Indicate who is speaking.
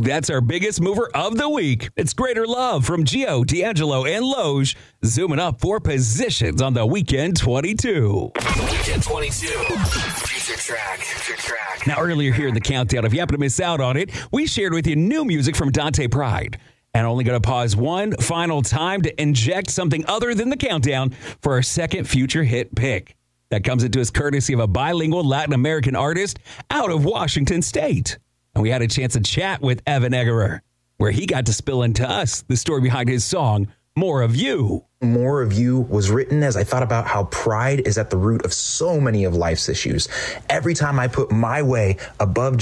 Speaker 1: That's our biggest mover of the week. It's Greater Love from Gio, D'Angelo, and Loge, zooming up 4 positions on the Weekend 22.
Speaker 2: Weekend 22. Future track.
Speaker 1: Now, earlier here in the countdown, if you happen to miss out on it, we shared with you new music from Dante Pride. And only going to pause one final time to inject something other than the countdown for our second future hit pick. That comes into us courtesy of a bilingual Latin American artist out of Washington State. And we had a chance to chat with Evan Eggerer, where he got to spill into us the story behind his song, More of You.
Speaker 3: More of You was written as I thought about how pride is at the root of so many of life's issues. Every time I put my way above